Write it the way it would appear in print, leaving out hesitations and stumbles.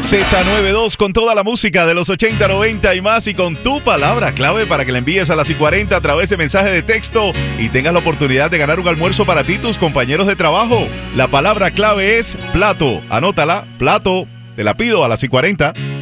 Z92 con toda la música de los 80, 90 y más, y con tu palabra clave para que la envíes a las y 40 a través de mensaje de texto y tengas la oportunidad de ganar un almuerzo para ti y tus compañeros de trabajo. La palabra clave es plato. Anótala, plato. Te la pido a las y 40.